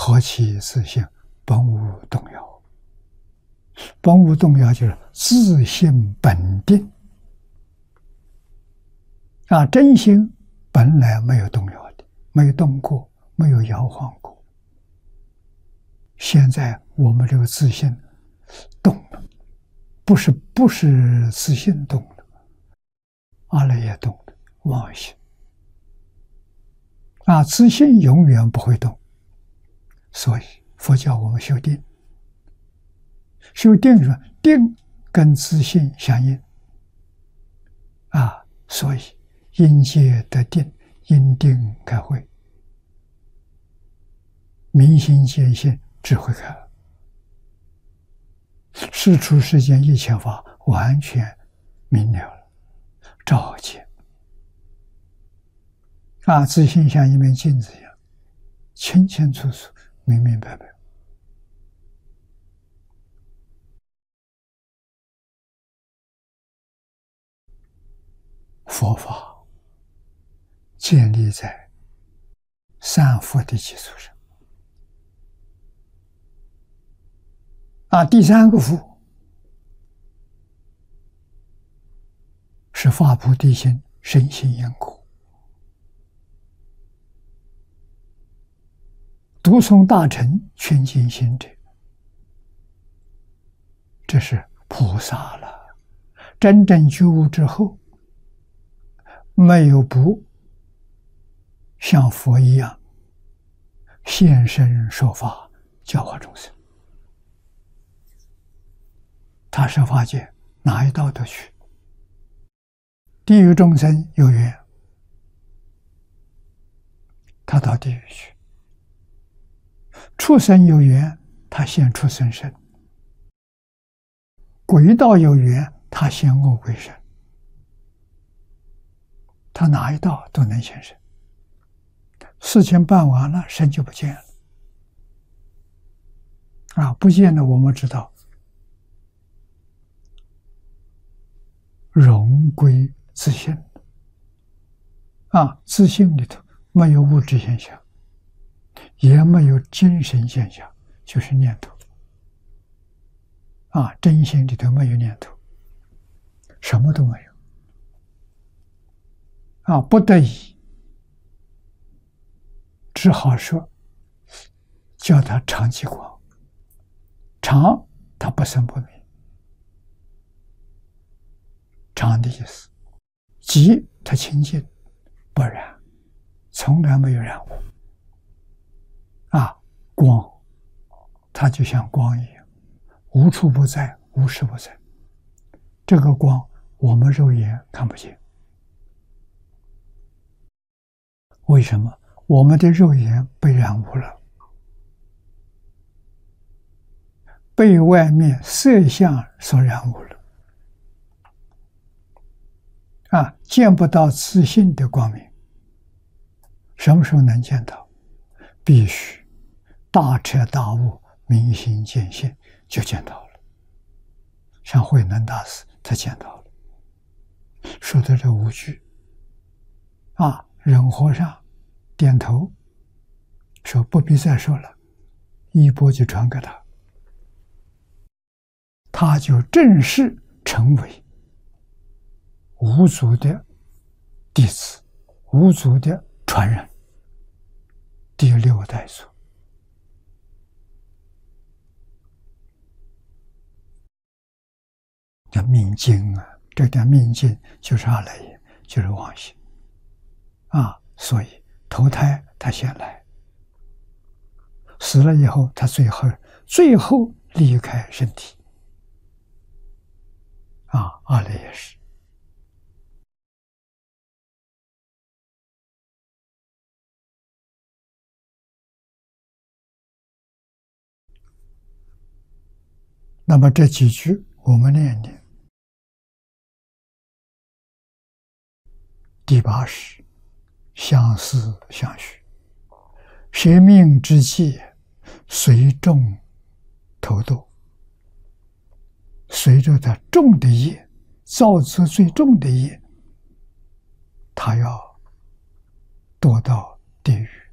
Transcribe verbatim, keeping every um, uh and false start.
何其自性，本无动摇。本无动摇就是自性本定啊，真心本来没有动摇的，没有动过，没有摇晃过。现在我们这个自性动了，不是不是自性动了，阿赖耶动了，妄心啊，自性永远不会动。所以佛教我们修定，修定说定跟自性相应啊，所以因戒得定，因定开慧，明心见性，智慧开了，世出世间一切法完全明了了，照见啊，自性像一面镜子一样，清清楚楚，明明白白。佛法建立在三福的基础上啊，第三个福是发菩提心，深信因果。读诵大乘，劝进行者，这是菩萨了。真正觉悟之后，没有不像佛一样现身说法，教化众生。他是法界哪一道都去。地狱众生有缘，他到地狱去；畜生有缘，他现畜生身；鬼道有缘，他现恶鬼身。他哪一道都能现身。事情办完了，身就不见了。啊，不见了，我们知道荣归自性啊，自性里头没有物质现象，也没有精神现象，就是念头啊，真心里头没有念头，什么都没有啊，不得已只好说叫他常寂光，常他不生不灭，常的意思，寂他清净不染，从来没有染污啊，光它就像光一样，无处不在，无时不在。这个光我们肉眼看不见，为什么？我们的肉眼被染污了，被外面色相所染污了啊，见不到自性的光明。什么时候能见到？必须大彻大悟，明心见性，就见到了。像慧能大师他见到了，说的这五句啊，忍和尚点头说不必再说了，衣钵就传给他，他就正式成为五祖的弟子，五祖的传人，第六代祖。叫命经啊，这点命经就是阿赖耶，就是妄心啊，所以投胎他先来，死了以后他最后最后离开身体啊，阿赖耶识。那么这几句我们念念。第八识，相思相许，舍命之际，随众投堕，随着他重的业，造作最重的业，他要堕到地狱。